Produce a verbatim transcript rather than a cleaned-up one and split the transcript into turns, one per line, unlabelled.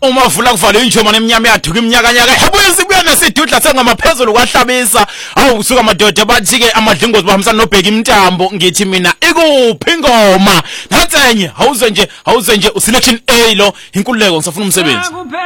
uma vula kuvala injoma nemnyama yaduka iminyaka nyaka yabuye sibuya nasidudla sengamaphezulu kwahlabisa awu usuka madoda bathi ke amadlingozi bahambisana nobheka imntambo ngithi mina ikuphi ingoma natsenye hawuze nje hawuze nje uselection A lo inkululeko ngisafuna umsebenzi